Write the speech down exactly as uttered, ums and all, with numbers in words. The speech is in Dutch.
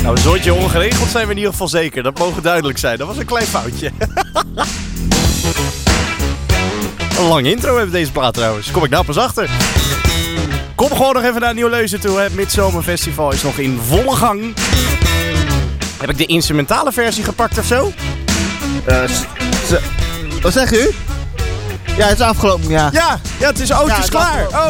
Nou, een zoontje ongeregeld zijn we in ieder geval zeker. Dat mogen duidelijk zijn. Dat was een klein foutje. Een lange intro heeft deze plaat trouwens. Kom ik nou pas achter. Kom gewoon nog even naar Nieuw-Leuzen toe. Het Midzomerfestival is nog in volle gang. Heb ik de instrumentale versie gepakt of zo? Uh, s- s- Wat zegt u? Ja, het is afgelopen, ja. Ja, ja het is, oh, het Ja, is het is klaar. afgelopen. Oh.